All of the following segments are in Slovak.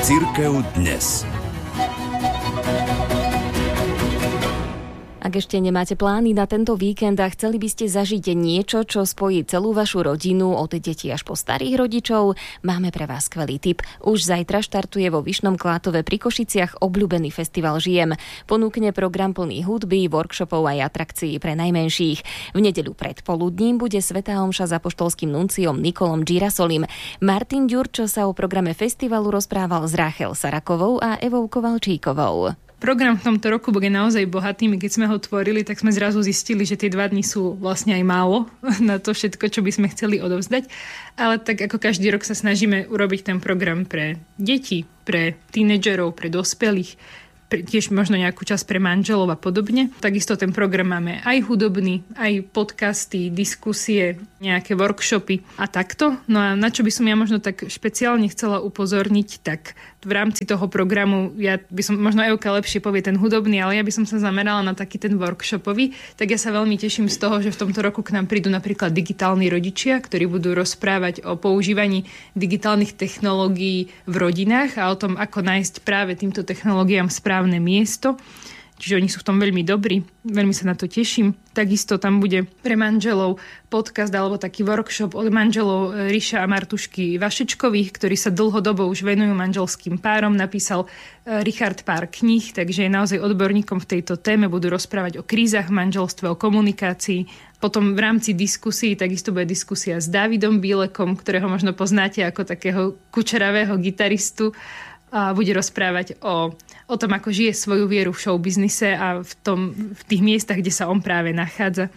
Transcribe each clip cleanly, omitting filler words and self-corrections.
Cirkev dnes. Ak ešte nemáte plány na tento víkend a chceli by ste zažiť niečo, čo spojí celú vašu rodinu od detí až po starých rodičov, máme pre vás skvelý tip. Už zajtra štartuje vo Vyšnom Klátove pri Košiciach obľúbený festival Žijem. Ponúkne program plný hudby, workshopov aj atrakcií pre najmenších. V nedeľu predpoludním bude svätá omša s apoštolským nunciom Nikolom Girasolim. Martin Ďurčo sa o programe festivalu rozprával s Ráchel Sarakovou a Evou Kovalčíkovou. Program v tomto roku bude naozaj bohatý. My keď sme ho tvorili, tak sme zrazu zistili, že tie 2 dni sú vlastne aj málo na to všetko, čo by sme chceli odovzdať. Ale tak ako každý rok sa snažíme urobiť ten program pre deti, pre tínedžerov, pre dospelých, tiež možno nejakú časť pre manželov a podobne. Takisto ten program máme aj hudobný, aj podcasty, diskusie, nejaké workshopy a takto. No a na čo by som ja možno tak špeciálne chcela upozorniť, tak v rámci toho programu, ja by som, možno Evka lepšie povie ten hudobný, ale ja by som sa zamerala na taký ten workshopový, tak ja sa veľmi teším z toho, že v tomto roku k nám prídu napríklad digitálni rodičia, ktorí budú rozprávať o používaní digitálnych technológií v rodinách a o tom, ako nájsť práve týmto technológiám správne miesto. Čiže oni sú v tom veľmi dobrí, veľmi sa na to teším. Takisto tam bude pre manželov podcast alebo taký workshop od manželov Ríša a Martušky Vašečkových, ktorí sa dlhodobo už venujú manželským párom. Napísal Richard pár kníh, takže je naozaj odborníkom v tejto téme. Budú rozprávať o krízach v manželstve, o komunikácii. Potom v rámci diskusí takisto bude diskusia s Dávidom Bílekom, ktorého možno poznáte ako takého kučeravého gitaristu. A bude rozprávať o tom, ako žije svoju vieru v showbiznise a v tých miestach, kde sa on práve nachádza.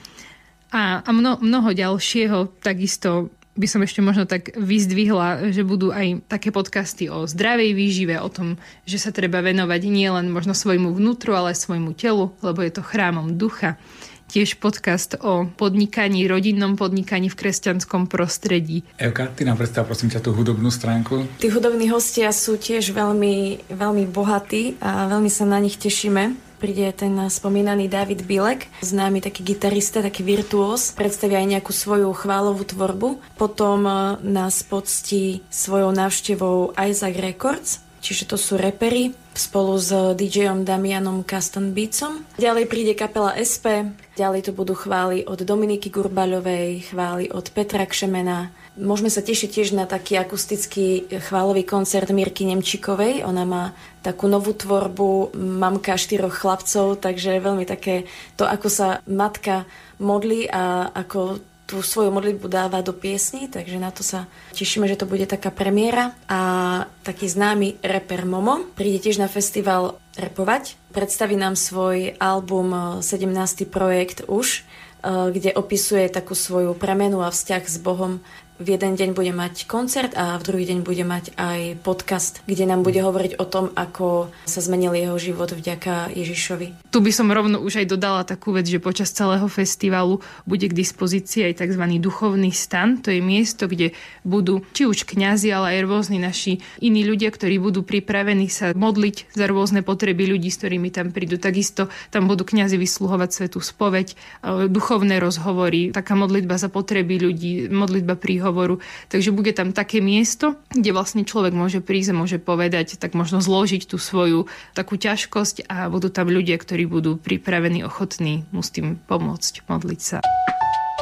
A mnoho ďalšieho, takisto by som ešte možno tak vyzdvihla, že budú aj také podcasty o zdravej výžive, o tom, že sa treba venovať nielen možno svojmu vnútru, ale aj svojmu telu, lebo je to chrámom ducha. Tiež podcast o podnikaní, rodinnom podnikaní v kresťanskom prostredí. Evka, ty nám predstav prosím ťa tú hudobnú stránku. Tí hudobní hostia sú tiež veľmi, veľmi bohatí a veľmi sa na nich tešíme. Príde ten spomínaný Dávid Bílek, známy taký gitarista, taký virtuós, predstaví aj nejakú svoju chválovú tvorbu. Potom nás poctí svojou návštevou Isaac Records, čiže to sú reperi, spolu s DJom Damianom Kastanbícom. Ďalej príde kapela SP, ďalej to budú chvály od Dominiky Gurbaľovej, chvály od Petra Kšemena. Môžeme sa tešiť tiež na taký akustický chválový koncert Mirky Nemčikovej. Ona má takú novú tvorbu, mamka 4 chlapcov, takže veľmi také to, ako sa matka modlí a ako tú svoju modlitbu dáva do piesní, takže na to sa tešíme, že to bude taká premiéra. A taký známy rapper Momo príde tiež na festival rapovať. Predstaví nám svoj album 17. projekt už, kde opisuje takú svoju premenu a vzťah s Bohom. V jeden deň bude mať koncert a v druhý deň bude mať aj podcast, kde nám bude hovoriť o tom, ako sa zmenil jeho život vďaka Ježišovi. Tu by som rovno už aj dodala takú vec, že počas celého festivalu bude k dispozícii aj tzv. Duchovný stan. To je miesto, kde budú či už kňazi, ale aj rôzni naši iní ľudia, ktorí budú pripravení sa modliť za rôzne potreby ľudí, s ktorými tam prídu. Takisto tam budú kňazi vysluhovať svätú spoveď, duchovné rozhovory, taká modlitba za potreby ľudí, modlitba príhovoru. Takže bude tam také miesto, kde vlastne človek môže prísť a môže povedať, tak možno zložiť tú svoju takú ťažkosť a budú tam ľudia, ktorí budú pripravení, ochotní mu s tým pomôcť, modliť sa.